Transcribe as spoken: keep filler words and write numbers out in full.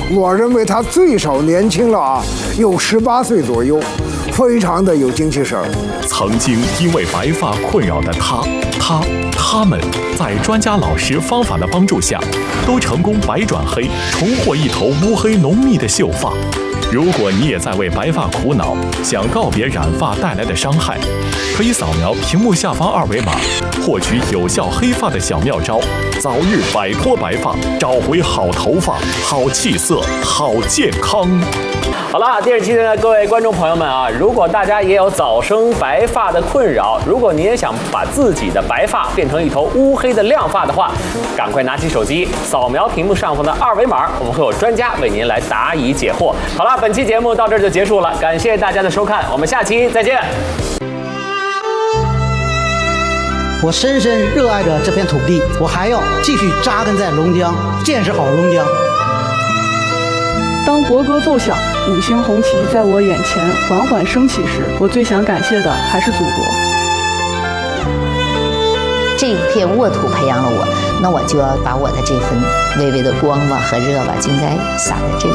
我认为他最少年轻了啊，有十八岁左右，非常的有精气神。 曾经因为白发困扰的他、他、他们，在专家老师方法的帮助下，都成功白转黑，重获一头乌黑浓密的秀发。如果你也在为白发苦恼，想告别染发带来的伤害，可以扫描屏幕下方二维码，获取有效黑发的小妙招，早日摆脱白发，找回好头发、好气色、好健康。 好了，电视机的各位观众朋友们啊，如果大家也有早生白发的困扰，如果你也想把自己的白发变成一头乌黑的亮发的话，赶快拿起手机扫描屏幕上方的二维码，我们会有专家为您来答疑解惑。好了，本期节目到这儿就结束了，感谢大家的收看，我们下期再见。 我深深热爱着这片土地，我还要继续扎根在龙江，建设好龙江。 当国歌奏响，五星红旗在我眼前缓缓升起时，我最想感谢的还是祖国。 这片沃土培养了我，那我就要把我的这份微微的光吧和热吧，就应该洒在这里。